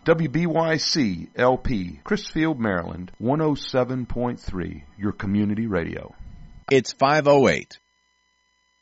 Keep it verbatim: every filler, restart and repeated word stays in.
W B Y C L P, Chrisfield, Maryland, one oh seven point three, your community radio. It's five oh eight.